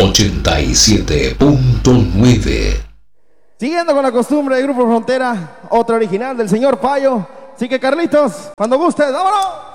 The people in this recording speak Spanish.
87.9. Siguiendo con la costumbre del Grupo Frontera, otra original del señor Payo. Así que Carlitos, cuando gustes, ¡vámonos!